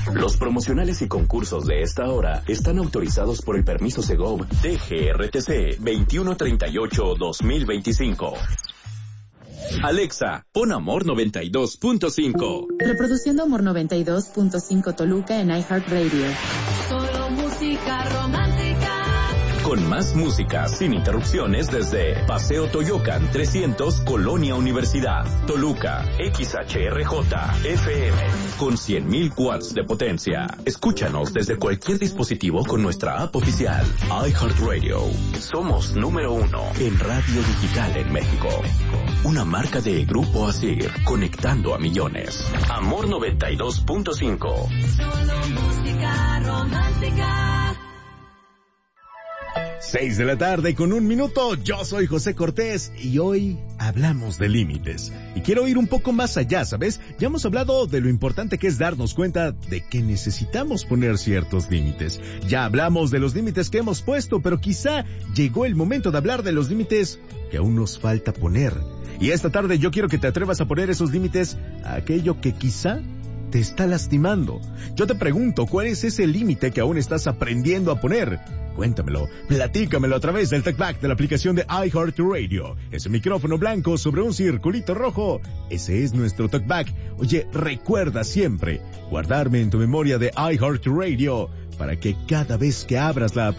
Los promocionales y concursos de esta hora están autorizados por el permiso Segov DGRTC 2138-2025. Alexa, pon Amor 92.5. Reproduciendo Amor 92.5 Toluca en iHeartRadio. Solo música romántica. Con más música, sin interrupciones desde Paseo Toyocan 300, Colonia Universidad, Toluca, XHRJ, FM, con 100.000 watts de potencia. Escúchanos desde cualquier dispositivo con nuestra app oficial, iHeartRadio. Somos número 1 en radio digital en México. Una marca de Grupo Asir, conectando a millones. Amor 92.5. Solo música romántica. 6 de la tarde con 1 minuto, yo soy José Cortés y hoy hablamos de límites. Y quiero ir un poco más allá, ¿sabes? Ya hemos hablado de lo importante que es darnos cuenta de que necesitamos poner ciertos límites. Ya hablamos de los límites que hemos puesto, pero quizá llegó el momento de hablar de los límites que aún nos falta poner. Y esta tarde yo quiero que te atrevas a poner esos límites a aquello que quizá te está lastimando. Yo te pregunto, ¿cuál es ese límite que aún estás aprendiendo a poner? Cuéntamelo, platícamelo a través del TalkBack de la aplicación de iHeartRadio. Ese micrófono blanco sobre un circulito rojo, ese es nuestro TalkBack. Oye, recuerda siempre guardarme en tu memoria de iHeartRadio para que cada vez que abras la aplicación